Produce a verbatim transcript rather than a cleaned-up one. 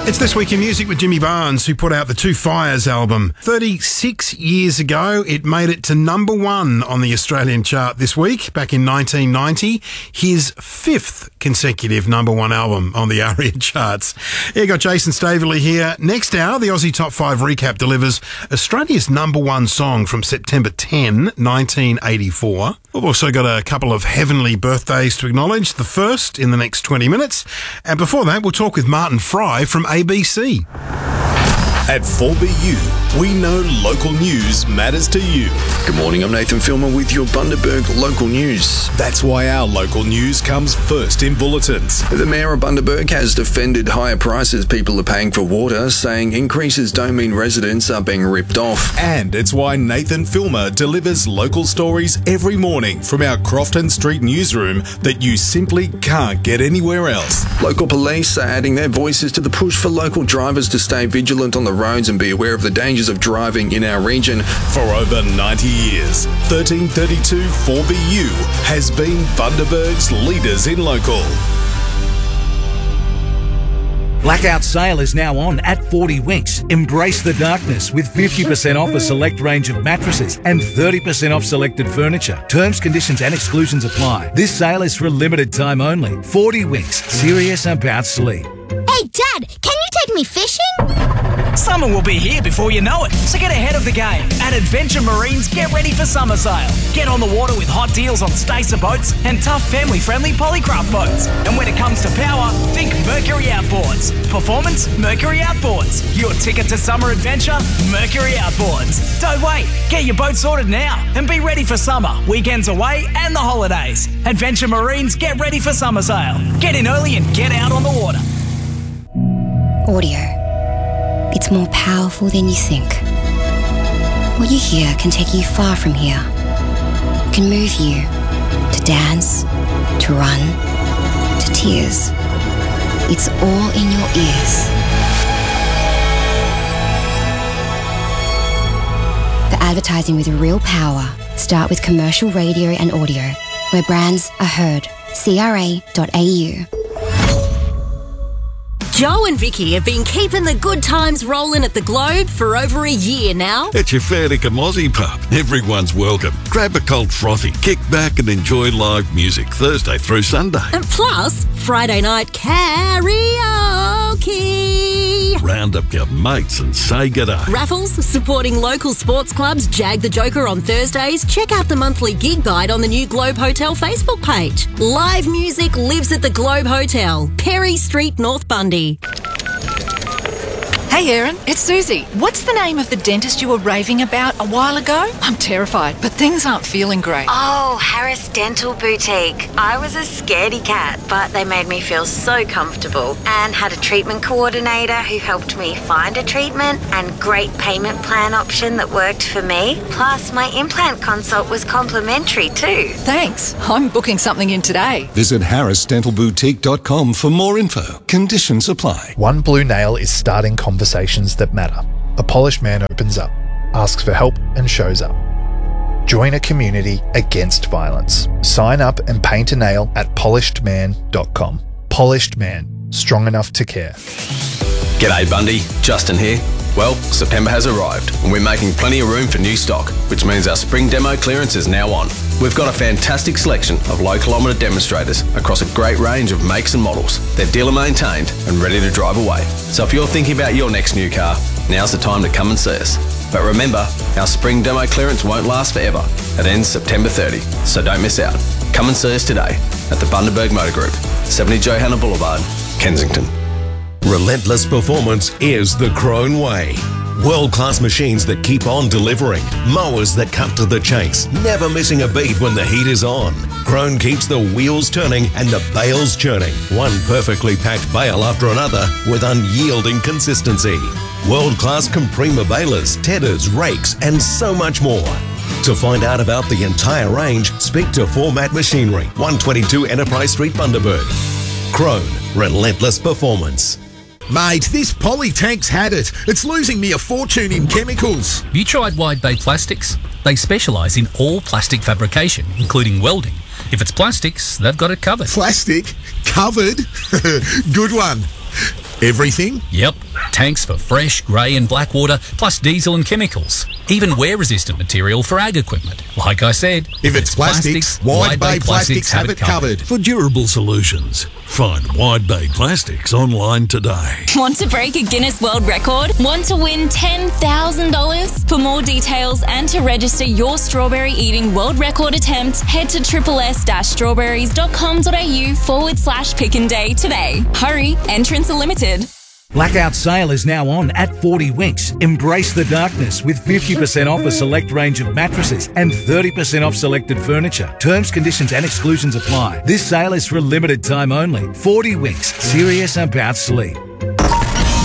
It's This Week in Music with Jimmy Barnes, who put out the Two Fires album. thirty-six years ago, it made it to number one on the Australian chart this week, back in nineteen ninety. His fifth consecutive number one album on the ARIA charts. Yeah, got Jason Staveley here. Next hour, the Aussie Top five recap delivers Australia's number one song from September tenth, nineteen eighty-four. We've also got a couple of heavenly birthdays to acknowledge, the first in the next twenty minutes. And before that, we'll talk with Martin Fry from A B C. At four B U, we know local news matters to you. Good morning, I'm Nathan Filmer with your Bundaberg local news. That's why our local news comes first in bulletins. The Mayor of Bundaberg has defended higher prices people are paying for water, saying increases don't mean residents are being ripped off. And it's why Nathan Filmer delivers local stories every morning from our Crofton Street newsroom that you simply can't get anywhere else. Local police are adding their voices to the push for local drivers to stay vigilant on the roads and be aware of the dangers of driving in our region. For over ninety years, thirteen thirty-two four B U has been Bundaberg's leaders in local. Blackout sale is now on at forty Winks. Embrace the darkness with fifty percent off a select range of mattresses and thirty percent off selected furniture. Terms, conditions and exclusions apply. This sale is for a limited time only. forty Winks, serious about sleep. Hey Dad, can you take me fishing? Summer will be here before you know it, so get ahead of the game. At Adventure Marines, get ready for summer sail. Get on the water with hot deals on Stacer boats and tough family-friendly Polycraft boats. And when it comes to power, think Mercury Outboards. Performance, Mercury Outboards. Your ticket to summer adventure, Mercury Outboards. Don't wait, get your boat sorted now and be ready for summer, weekends away and the holidays. Adventure Marines, get ready for summer sail. Get in early and get out on the water. Audio. It's more powerful than you think. What you hear can take you far from here. Can move you to dance, to run, to tears. It's all in your ears. The advertising with real power. Start with commercial radio and audio, where brands are heard. C R A dot A U. Joe and Vicky have been keeping the good times rolling at the Globe for over a year now. It's your fair dinkum Aussie pub. Everyone's welcome. Grab a cold frothy, kick back and enjoy live music Thursday through Sunday. And plus, Friday night karaoke. Round up your mates and say g'day. Raffles, supporting local sports clubs. Jag the Joker on Thursdays. Check out the monthly gig guide on the new Globe Hotel Facebook page. Live music lives at the Globe Hotel, Perry Street, North Bundy. Hey Erin, it's Susie. What's the name of the dentist you were raving about a while ago? I'm terrified, but things aren't feeling great. Oh, Harris Dental Boutique. I was a scaredy cat, but they made me feel so comfortable and had a treatment coordinator who helped me find a treatment and great payment plan option that worked for me. Plus, my implant consult was complimentary too. Thanks. I'm booking something in today. Visit harris dental boutique dot com for more info. Conditions apply. One Blue Nail is starting conversations that matter. A polished man opens up, asks for help and shows up. Join a community against violence. Sign up and paint a nail at polished man dot com. Polished Man, strong enough to care. G'day Bundy, Justin here. Well, September has arrived and we're making plenty of room for new stock, which means our spring demo clearance is now on. We've got a fantastic selection of low kilometre demonstrators across a great range of makes and models. They're dealer maintained and ready to drive away. So if you're thinking about your next new car, now's the time to come and see us. But remember, our spring demo clearance won't last forever. It ends September thirtieth, so don't miss out. Come and see us today at the Bundaberg Motor Group, seventy Johanna Boulevard, Kensington. Relentless performance is the Krone way. World-class machines that keep on delivering. Mowers that cut to the chase, never missing a beat when the heat is on. Krone keeps the wheels turning and the bales churning. One perfectly packed bale after another with unyielding consistency. World-class Comprima balers, tedders, rakes and so much more. To find out about the entire range, speak to Format Machinery, one twenty-two Enterprise Street, Bundaberg. Krone, relentless performance. Mate, this Polytank's had it. It's losing me a fortune in chemicals. You tried Wide Bay Plastics? They specialise in all plastic fabrication, including welding. If it's plastics, they've got it covered. Plastic? Covered? Good one. Everything? Yep. Tanks for fresh, grey and black water, plus diesel and chemicals. Even wear-resistant material for ag equipment. Like I said, if, if it's, it's plastics, plastics Wide Bay Plastics, plastics have it covered. For durable solutions, find Wide Bay Plastics online today. Want to break a Guinness World Record? Want to win ten thousand dollars? For more details and to register your strawberry eating world record attempt, head to triple-s-strawberries.com.au forward slash pick and day today. Hurry, entrants are limited. Blackout sale is now on at forty Winks. Embrace the darkness with fifty percent off a select range of mattresses and thirty percent off selected furniture. Terms, conditions and exclusions apply. This sale is for a limited time only. forty Winks. Serious about sleep.